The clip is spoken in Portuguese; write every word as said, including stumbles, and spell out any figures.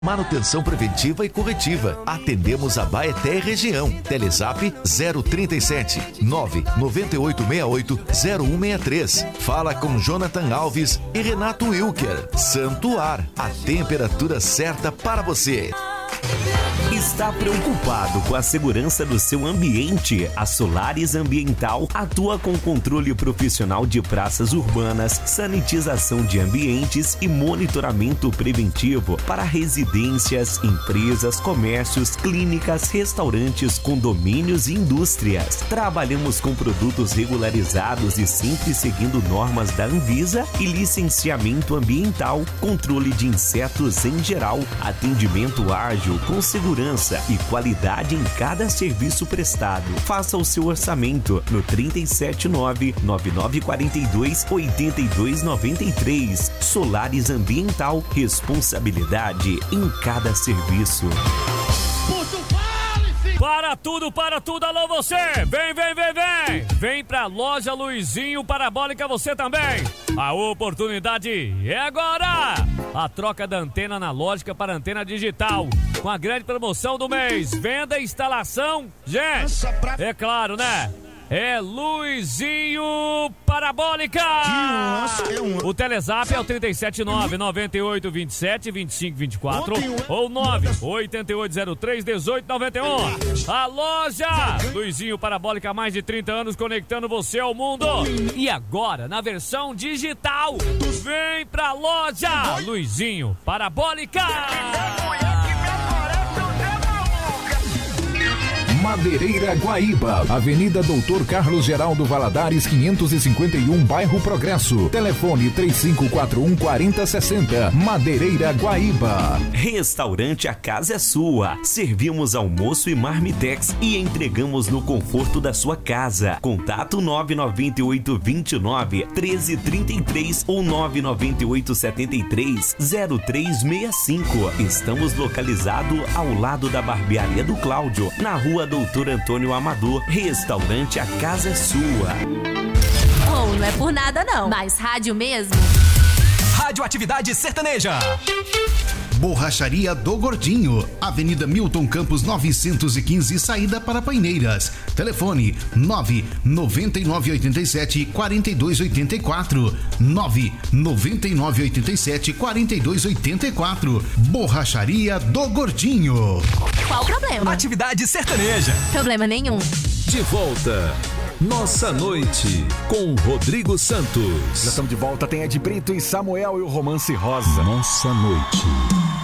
Manutenção preventiva e corretiva. Atendemos a Baeté e região. Telezap zero trinta e sete, nove nove oito seis oito, zero um seis três. Fala com Jonathan Alves e Renato Wilker. Santo Ar, a temperatura certa para você. Está preocupado com a segurança do seu ambiente? A Solaris Ambiental atua com controle profissional de praças urbanas, sanitização de ambientes e monitoramento preventivo para residências, empresas, comércios, clínicas, restaurantes, condomínios e indústrias. Trabalhamos com produtos regularizados e sempre seguindo normas da Anvisa e licenciamento ambiental, controle de insetos em geral, atendimento ágil com segurança e qualidade em cada serviço prestado. Faça o seu orçamento no trinta e sete nove, nove nove quatro dois, oito dois nove três. Solaris Ambiental, responsabilidade em cada serviço. Para tudo, para tudo, alô você! Vem, vem, vem, vem! Vem pra loja Luizinho Parabólica você também! A oportunidade é agora! A troca da antena analógica para antena digital, com a grande promoção do mês, venda e instalação, gente, é claro, né? É Luizinho Parabólica! O Telezap é o trinta e sete nove, noventa e oito, vinte e sete, vinte e cinco, vinte e quatro ou nove oito oito zero três, dezoito noventa e um. A loja Luizinho Parabólica há mais de trinta anos conectando você ao mundo. E agora, na versão digital, vem pra loja Luizinho Parabólica! Madeireira Guaíba, Avenida Doutor Carlos Geraldo Valadares, quinhentos e cinquenta e um, Bairro Progresso. Telefone três cinco quatro um, quatro zero seis zero. Madeireira Guaíba. Restaurante A Casa é Sua. Servimos almoço e marmitex e entregamos no conforto da sua casa. Contato nove nove oito, dois nove, um três três três ou nove nove oito, sete três, zero três seis cinco. Estamos localizados ao lado da Barbearia do Cláudio, na rua Doutor Antônio Amador. Restaurante A Casa é Sua. Oh, não é por nada não, mas rádio mesmo. Radioatividade Sertaneja. Borracharia do Gordinho, Avenida Milton Campos novecentos e quinze, saída para Paineiras. Telefone nove nove nove oito sete, quatro dois oito quatro, nove nove nove oito sete, quatro dois oito quatro. Borracharia do Gordinho. Qual o problema? Atividade Sertaneja. Problema nenhum. De volta. Nossa Noite, com Rodrigo Santos. Já estamos de volta, tem Ed Brito e Samuel e o Romance Rosa. Nossa Noite.